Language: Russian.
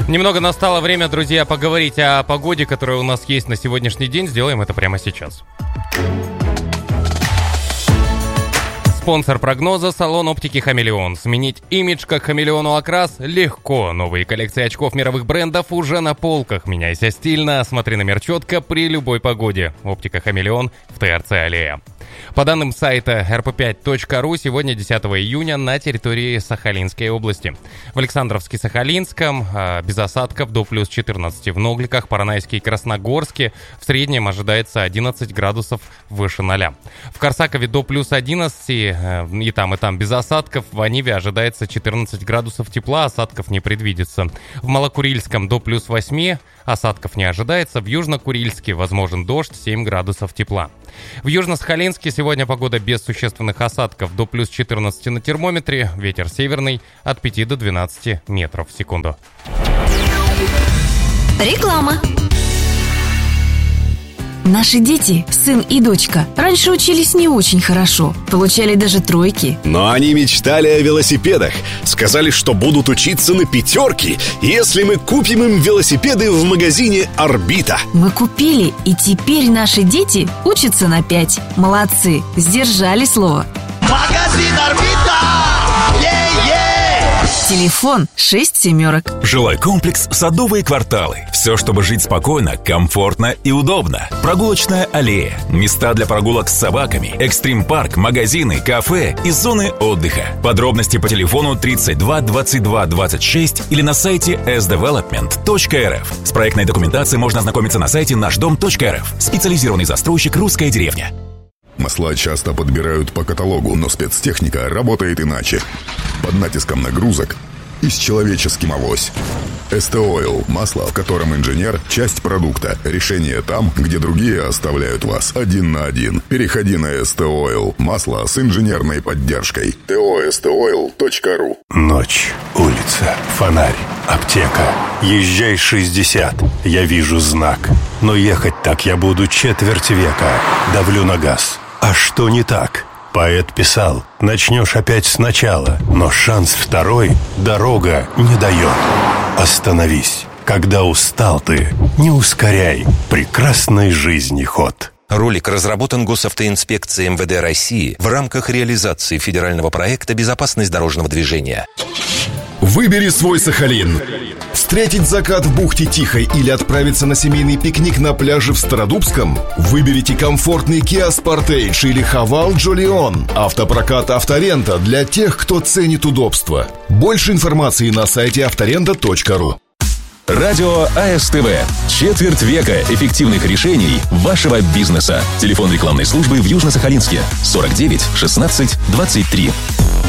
Немного настало время, друзья, поговорить о погоде, которая у нас есть на сегодняшний день. Сделаем это прямо сейчас. Спонсор прогноза — салон оптики «Хамелеон». Сменить имидж как хамелеону окрас легко. Новые коллекции очков мировых брендов уже на полках. Меняйся стильно, смотри на мир четко при любой погоде. Оптика «Хамелеон» в ТРЦ «Аллея». По данным сайта rp5.ru, сегодня 10 июня на территории Сахалинской области. В Александровске-Сахалинском без осадков до плюс 14. В Ногликах, Поронайске и Красногорске в среднем ожидается 11 градусов выше 0. В Корсакове до плюс 11 и там без осадков. В Аниве ожидается 14 градусов тепла, осадков не предвидится. В Малокурильском до плюс 8, осадков не ожидается. В Южно-Курильске возможен дождь, 7 градусов тепла. В Южно-Сахалинске сегодня погода без существенных осадков, до плюс 14 на термометре, ветер северный от 5 до 12 метров в секунду. Реклама. Наши дети, сын и дочка, раньше учились не очень хорошо, получали даже тройки. Но они мечтали о велосипедах. Сказали, что будут учиться на 5, если мы купим им велосипеды в магазине «Орбита». Мы купили, и теперь наши дети учатся на 5. Молодцы, сдержали слово. Магазин «Орбита». Телефон 6 семерок. Жилой комплекс «Садовые кварталы». Все, чтобы жить спокойно, комфортно и удобно. Прогулочная аллея, места для прогулок с собаками, экстрим-парк, магазины, кафе и зоны отдыха. Подробности по телефону 32 22 26 или на сайте sdevelopment.rf. С проектной документацией можно ознакомиться на сайте нашдом.рф. Специализированный застройщик «Русская деревня». Масла часто подбирают по каталогу, но спецтехника работает иначе. Под натиском нагрузок и с человеческим авось. СТ-Ойл – масло, в котором инженер – часть продукта. Решение там, где другие оставляют вас один на один. Переходи на СТ-Ойл – масло с инженерной поддержкой. tostoil.ru. Ночь, улица, фонарь, аптека. Езжай 60, я вижу знак. Но ехать так я буду четверть века. Давлю на газ. А что не так? Поэт писал: начнешь опять сначала, но шанс второй дорога не дает. Остановись. Когда устал ты, не ускоряй прекрасной жизни ход. Ролик разработан Госавтоинспекцией МВД России в рамках реализации федерального проекта «Безопасность дорожного движения». Выбери свой Сахалин. Встретить закат в бухте Тихой или отправиться на семейный пикник на пляже в Стародубском? Выберите комфортный Kia Sportage или Haval Jolion. Автопрокат «Авторента» для тех, кто ценит удобство. Больше информации на сайте авторента.ру. Радио АСТВ. Четверть века эффективных решений вашего бизнеса. Телефон рекламной службы в Южно-Сахалинске 49 16 23.